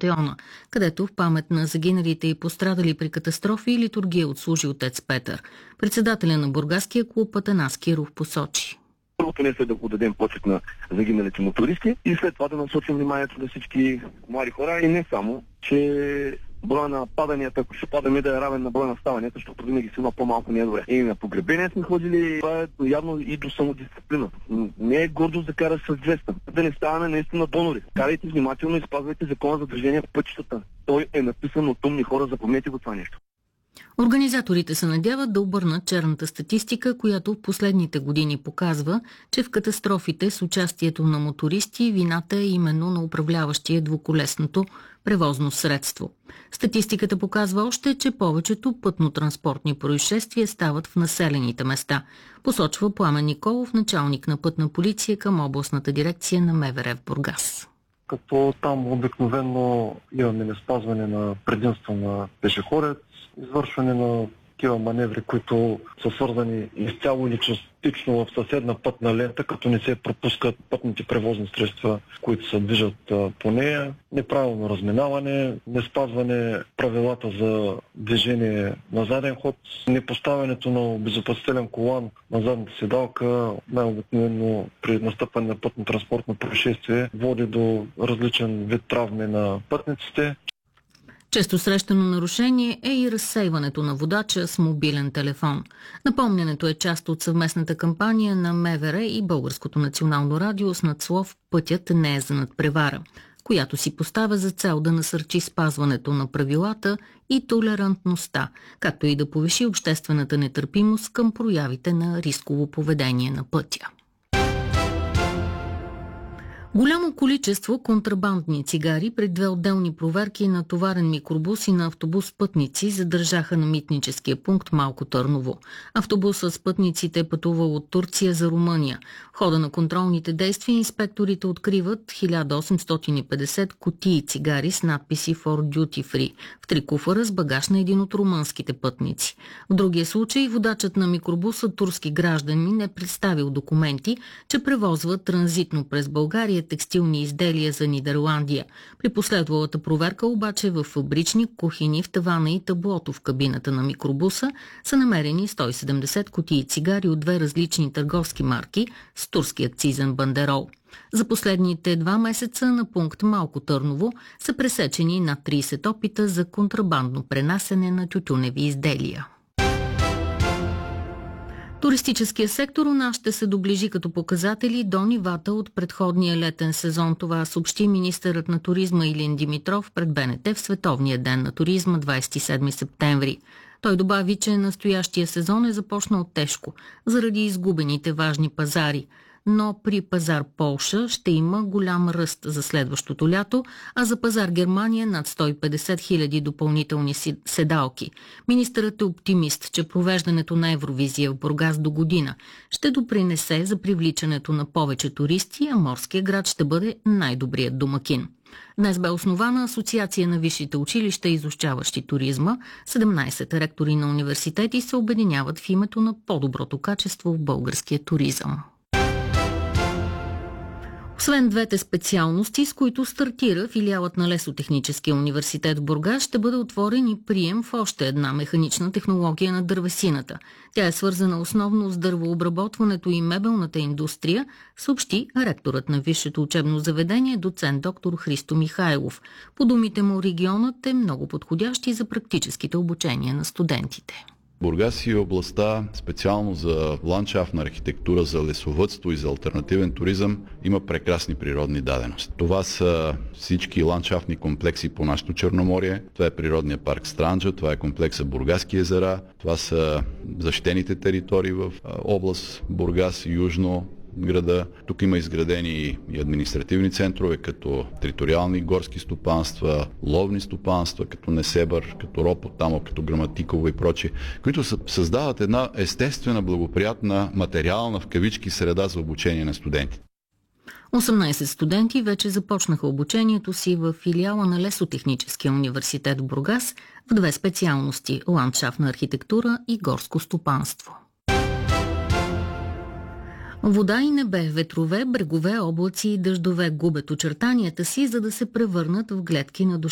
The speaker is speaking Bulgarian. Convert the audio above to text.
пантеона, където в памет на загиналите и пострадали при катастрофи литургия отслужи отец Петър. Председателя на бургаския клуб Атанас Киров посочи: Първото не е да отдадем почет на загиналите мотористи и след това да насочим вниманието на всички млади хора и не само, че броя на паданията, ако ще падаме, да е равен на броя на ставанията, защото винаги си едно по-малко не е добре. И на погребение сме ходили, това е явно и до самодисциплина. Не е гордост да караш с 200. Да не ставаме наистина донори. Карайте внимателно и спазвайте закона за движение по пътищата. Той е написан от умни хора, запомнете го това нещо. Организаторите се надяват да обърнат черната статистика, която в последните години показва, че в катастрофите с участието на мотористи вината е именно на управляващия двуколесното превозно средство. Статистиката показва още, че повечето пътно-транспортни происшествия стават в населените места, посочва Пламен Николов, началник на пътна полиция към областната дирекция на МВР в Бургас. Като там обикновено имаме неспазване на предимство на пешеходец, извършване на такива маневри, които са свързани изцяло или частично в съседна пътна лента, като не се пропускат пътните превозни средства, които се движат по нея, неправилно разминаване, неспазване правилата за движение на заден ход, непоставянето на обезопасителен колан на задната седалка, най-обикновено при настъпване на пътно-транспортно происшествие, води до различен вид травми на пътниците. Често срещано нарушение е и разсейването на водача с мобилен телефон. Напомнянето е част от съвместната кампания на МВР и Българското национално радио с надслов «Пътят не е за надпревара», която си поставя за цел да насърчи спазването на правилата и толерантността, както и да повиши обществената нетърпимост към проявите на рисково поведение на пътя. Голямо количество контрабандни цигари при две отделни проверки на товарен микробус и на автобус пътници задържаха на митническия пункт Малко Търново. Автобусът с пътниците е пътувал от Турция за Румъния. В хода на контролните действия инспекторите откриват 1850 кутии цигари с надписи For Duty Free в 3 куфара с багаж на един от румънските пътници. В другия случай водачът на микробуса, турски гражданин, е представил документи, че превозва транзитно през България текстилни изделия за Нидерландия. При последвалата проверка обаче в фабрични кухини, в тавана и таблото в кабината на микробуса са намерени 170 кутии цигари от две различни търговски марки с турски акцизен бандерол. За последните 2 месеца на пункт Малко Търново са пресечени над 30 опита за контрабандно пренасене на тютюневи изделия. Туристическия сектор у нас ще се доближи като показатели до нивата от предходния летен сезон. Това съобщи министърът на туризма Илин Димитров пред БНТ в Световния ден на туризма 27 септември. Той добави, че настоящия сезон е започнал тежко заради изгубените важни пазари. Но при пазар Полша ще има голям ръст за следващото лято, а за пазар Германия над 150 хиляди допълнителни седалки. Министърът е оптимист, че провеждането на Евровизия в Бургас до година ще допринесе за привличането на повече туристи, а морския град ще бъде най-добрият домакин. Днес бе основана Асоциация на висшите училища, изучаващи туризма. 17 ректори на университети се обединяват в името на по-доброто качество в българския туризъм. Освен двете специалности, с които стартира филиалът на Лесотехническия университет в Бургас, ще бъде отворен и прием в още една механична технология на дървесината. Тя е свързана основно с дървообработването и мебелната индустрия, съобщи ректорът на висшето учебно заведение, доцент доктор Христо Михайлов. По думите му, регионът е много подходящ и за практическите обучения на студентите. Бургас и областта, специално за ландшафтна архитектура, за лесовъдство и за алтернативен туризъм, има прекрасни природни дадености. Това са всички ландшафтни комплекси по нашото Черноморие. Това е природния парк Странджа, това е комплекса Бургаски езера, това са защитените територии в област Бургас, южно града. Тук има изградени и административни центрове, като териториални горски стопанства, ловни стопанства, като Несебър, като Ропотамо, като Граматиково и прочие, които създават една естествена, благоприятна, материална в кавички среда за обучение на студенти. 18 студенти вече започнаха обучението си в филиала на Лесотехническия университет в Бургас в две специалности – ландшафтна архитектура и горско стопанство. Вода и небе, ветрове, брегове, облаци и дъждове губят очертанията си, за да се превърнат в гледки на душата.